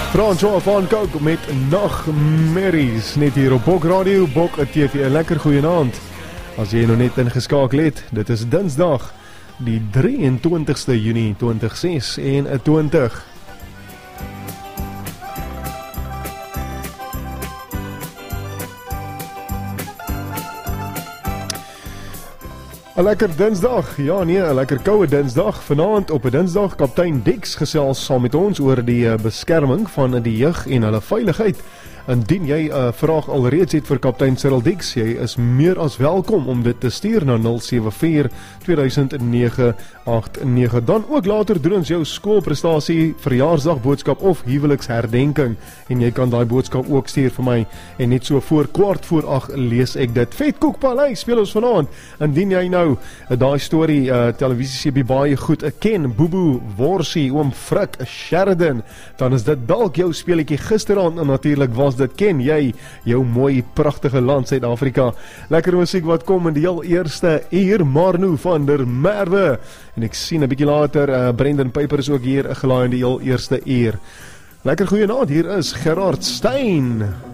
François van Cooke met Nachtmerries, net hier op Bok Radio, Bok TV, 'n lekker goeienaand. As jy nog net ingeskakel het, dit is Dinsdag, die 23ste Junie 2026. 'n lekker Dinsdag, ja nee, 'n lekker koue Dinsdag. Vanaand op 'n Dinsdag, kaptein Dix gesels saam met ons oor die beskerming van die jeug en hulle veiligheid. Indien jy 'n vraag alreeds het vir kaptein Cyril Dix, jy is meer as welkom om dit te stuur na 074-2009-89. Dan ook later doen ons jou skoolprestasie, verjaarsdagboodskap of huweliksherdenking. En jy kan daai boodskap ook stuur vir my. En net so voor 8:15 lees ek dit. Vetkoekpaleis speel ons vanaand. Indien jy nou daai storie televisieseepie baie goed ken, Boeboe, Worsie, oom Frik, Sheridan, dan is dit dalk jou speletjie gisteraand en natuurlik was dit ken jy jou mooi pragtige land Suid-Afrika. Lekker musiek wat kom in die heel eerste uur, Marno van der Merwe. En ek sien 'n bietjie later Brendan Piper is ook hier gelaai in die heel eerste uur. Lekker goeienaand, hier is Gerard Stein.